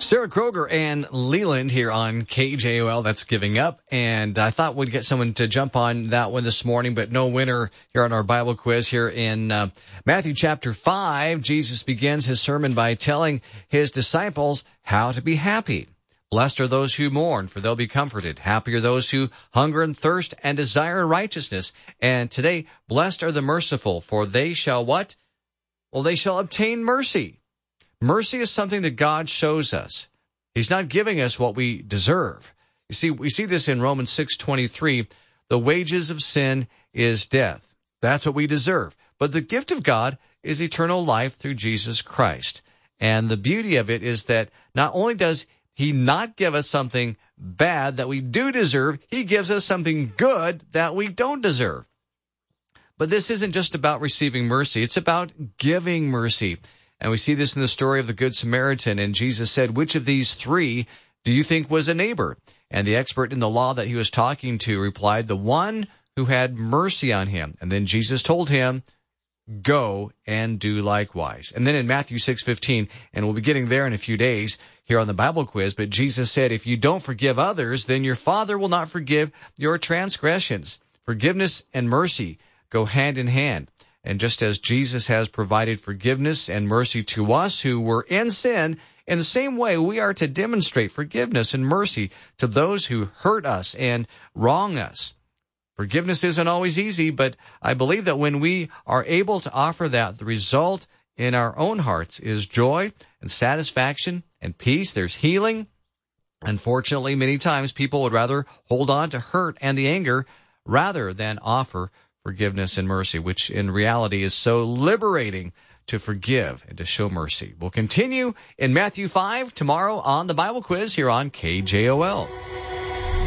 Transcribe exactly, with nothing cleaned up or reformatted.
Sarah Kroger and Leland here on K J O L. That's Giving Up. And I thought we'd get someone to jump on that one this morning, but no winner here on our Bible quiz here in uh, Matthew chapter five. Jesus begins his sermon by telling his disciples how to be happy. Blessed are those who mourn, for they'll be comforted. Happy are those who hunger and thirst and desire righteousness. And today, blessed are the merciful, for they shall what? Well, they shall obtain mercy. Mercy is something that God shows us. He's not giving us what we deserve. You see, we see this in Romans six twenty-three. The wages of sin is death. That's what we deserve. But the gift of God is eternal life through Jesus Christ. And the beauty of it is that not only does he not give us something bad that we do deserve, he gives us something good that we don't deserve. But this isn't just about receiving mercy. It's about giving mercy. And we see this in the story of the Good Samaritan. And Jesus said, which of these three do you think was a neighbor? And the expert in the law that he was talking to replied, the one who had mercy on him. And then Jesus told him, go and do likewise. And then in Matthew six fifteen, and we'll be getting there in a few days here on the Bible quiz, but Jesus said, if you don't forgive others, then your Father will not forgive your transgressions. Forgiveness and mercy go hand in hand. And just as Jesus has provided forgiveness and mercy to us who were in sin, in the same way we are to demonstrate forgiveness and mercy to those who hurt us and wrong us. Forgiveness isn't always easy, but I believe that when we are able to offer that, the result in our own hearts is joy and satisfaction and peace. There's healing. Unfortunately, many times people would rather hold on to hurt and the anger rather than offer forgiveness and mercy, which in reality is so liberating to forgive and to show mercy. We'll continue in Matthew five tomorrow on the Bible quiz here on K J O L.